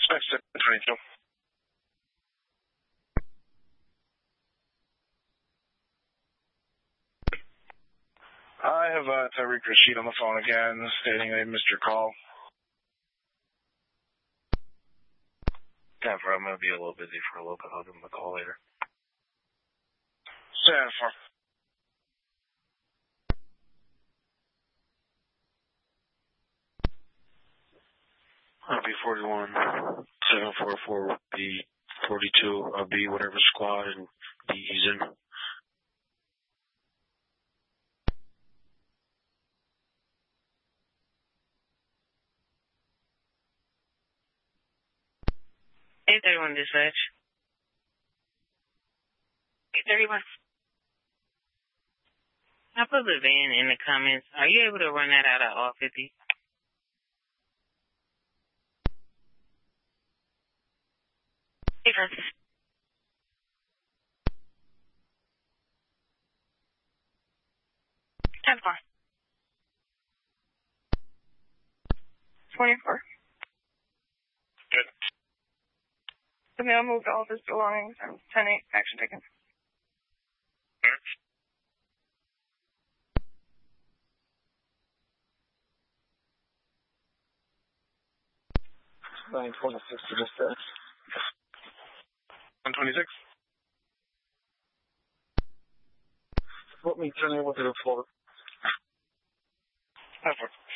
That's 22. I have Tyreek Rashid on the phone again, stating they missed your call. Denver, I'm going to be a little busy for a little bit. I'll give him a call later. Stanford. B41, 744, B42, B whatever squad, and B's in. A31 dispatch. A31. I put the van in the comments. Are you able to run that out of all 50? A31. 10-4. 24. Good. The male moved all of his belongings and 10-8 action taken. 926 to dispatch. 126. What means you're able to the floor? 10-4.